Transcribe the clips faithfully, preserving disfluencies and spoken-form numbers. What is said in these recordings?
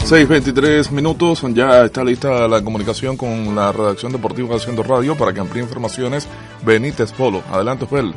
seis veintitrés minutos, ya está lista la comunicación con la redacción deportiva de Haciendo Radio para que amplíe informaciones. Benítez Polo, adelante, Joel.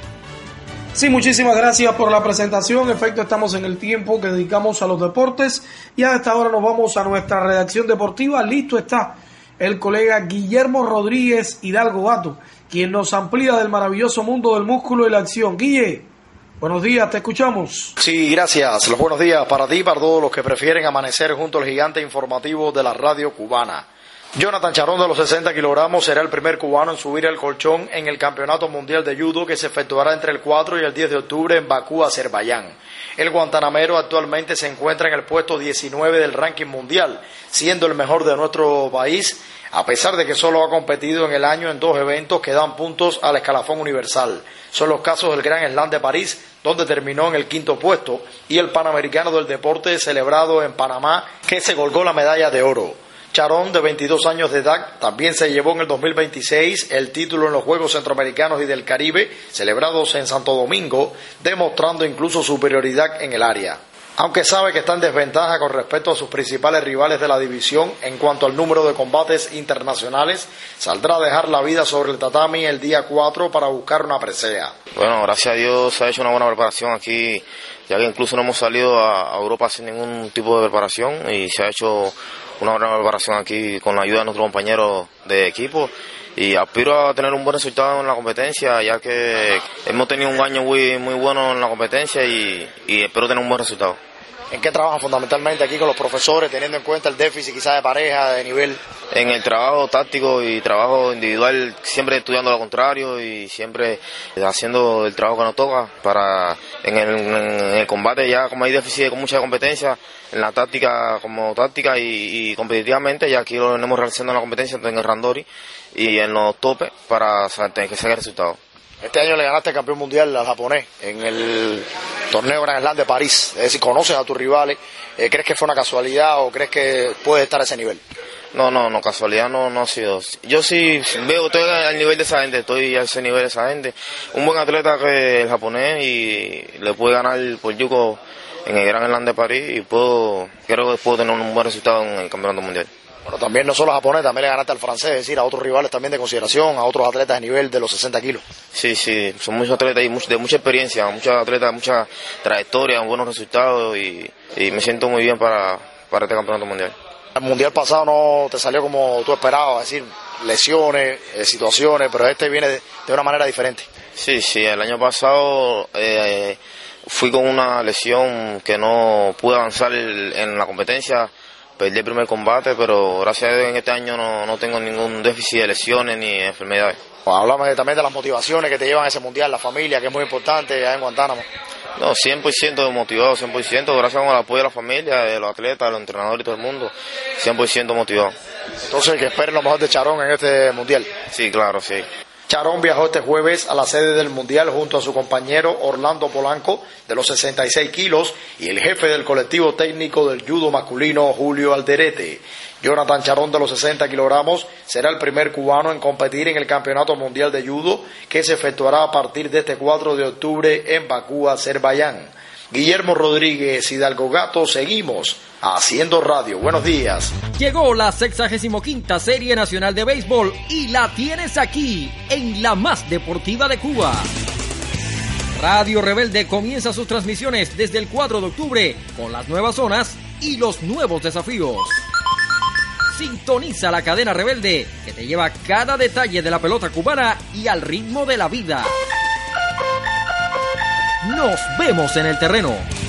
Sí, muchísimas gracias por la presentación. En efecto, estamos en el tiempo que dedicamos a los deportes y a esta hora nos vamos a nuestra redacción deportiva. Listo está el colega Guillermo Rodríguez Hidalgo Gato, quien nos amplía del maravilloso mundo del músculo y la acción. Guille, buenos días, te escuchamos. Sí, gracias. Los buenos días para ti y para todos los que prefieren amanecer junto al gigante informativo de la radio cubana. Jonathan Charón, de los sesenta kilogramos, será el primer cubano en subir el colchón en el Campeonato Mundial de Judo que se efectuará entre el cuatro y el diez de octubre en Bakú, Azerbaiyán. El guantanamero actualmente se encuentra en el puesto diecinueve del ranking mundial, siendo el mejor de nuestro país, a pesar de que solo ha competido en el año en dos eventos que dan puntos al escalafón universal. Son los casos del Gran Slam de París, donde terminó en el quinto puesto, y el Panamericano del Deporte celebrado en Panamá, que se colgó la medalla de oro. Charón, de veintidós años de edad, también se llevó en el dos mil veintiséis el título en los Juegos Centroamericanos y del Caribe, celebrados en Santo Domingo, demostrando incluso superioridad en el área. Aunque sabe que está en desventaja con respecto a sus principales rivales de la división en cuanto al número de combates internacionales, saldrá a dejar la vida sobre el tatami el día cuatro para buscar una presea. Bueno, gracias a Dios se ha hecho una buena preparación aquí, ya que incluso no hemos salido a Europa sin ningún tipo de preparación y se ha hecho una buena preparación aquí con la ayuda de nuestros compañeros de equipo y aspiro a tener un buen resultado en la competencia, ya que hemos tenido un año muy, muy bueno en la competencia y, y espero tener un buen resultado. ¿En qué trabajan fundamentalmente aquí con los profesores, teniendo en cuenta el déficit quizás de pareja, de nivel? En el trabajo táctico y trabajo individual, siempre estudiando lo contrario y siempre haciendo el trabajo que nos toca para en el, en el combate, ya como hay déficit con mucha competencia, en la táctica como táctica y, y competitivamente, ya aquí lo venimos realizando en la competencia, en el Randori y en los topes para tener que sacar resultados. Este año le ganaste al campeón mundial al japonés en el torneo Grand Slam de París, es decir, conoces a tus rivales, eh, ¿crees que fue una casualidad o crees que puedes estar a ese nivel? No, no, no, casualidad no, no ha sido. Yo sí veo, estoy al nivel de esa gente, estoy a ese nivel de esa gente. Un buen atleta que el japonés y le puede ganar por yuko en el Grand Slam de París y puedo, creo que puedo tener un buen resultado en el campeonato mundial. Bueno, también no solo japonés, también le ganaste al francés, es decir, a otros rivales también de consideración, a otros atletas de nivel de los sesenta kilos. Sí, sí, son muchos atletas y mucho, de mucha experiencia, muchos atletas, mucha trayectoria, buenos resultados y, y me siento muy bien para, para este campeonato mundial. El mundial pasado no te salió como tú esperabas, es decir, lesiones, eh, situaciones, pero este viene de, de una manera diferente. Sí, sí, el año pasado eh, fui con una lesión que no pude avanzar en la competencia. Perdí el primer combate, pero gracias a Dios en este año no, no tengo ningún déficit de lesiones ni enfermedades. Bueno, háblame también de las motivaciones que te llevan a ese mundial, la familia, que es muy importante allá en Guantánamo. No, cien por ciento motivado, cien por ciento, gracias al apoyo de la familia, de los atletas, de los entrenadores y todo el mundo, cien por ciento motivado. Entonces, que esperen lo mejor de Charón en este mundial. Sí, claro, sí. Charón viajó este jueves a la sede del Mundial junto a su compañero Orlando Polanco, de los sesenta y seis kilos, y el jefe del colectivo técnico del judo masculino, Julio Alderete. Jonathan Charón, de los sesenta kilogramos, será el primer cubano en competir en el Campeonato Mundial de Judo, que se efectuará a partir de este cuatro de octubre en Bakú, Azerbaiyán. Guillermo Rodríguez Hidalgo Gato, seguimos Haciendo Radio. Buenos días. Llegó la sexagésima quinta Serie Nacional de Béisbol y la tienes aquí, en la más deportiva de Cuba. Radio Rebelde comienza sus transmisiones desde el cuatro de octubre con las nuevas zonas y los nuevos desafíos. Sintoniza la cadena Rebelde que te lleva cada detalle de la pelota cubana y al ritmo de la vida. Nos vemos en el terreno.